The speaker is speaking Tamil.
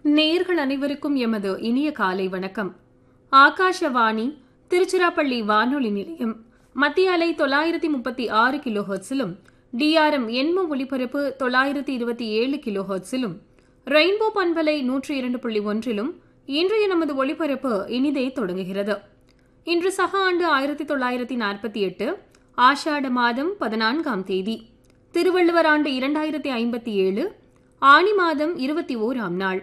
நேயர்கள் அனைவருக்கும் எமது இனிய காலை வணக்கம். ஆகாஷவாணி திருச்சிராப்பள்ளி வானொலி நிலையம் மத்திய அலை 936 கிலோஹெர்ட்ஸிலும் டிஆர்எம் எண்ம ஒலிபரப்பு 927 கிலோஹெர்ட்ஸிலும் ரெயின்போ பண்பலை 102.1லும் இன்றைய நமது ஒலிபரப்பு இனிதே தொடங்குகிறது. இன்று சக ஆண்டு 1948 ஆஷாட மாதம் 14ஆம் தேதி, திருவள்ளுவர் ஆண்டு 2057 ஆனி மாதம் 21ஆம் நாள்.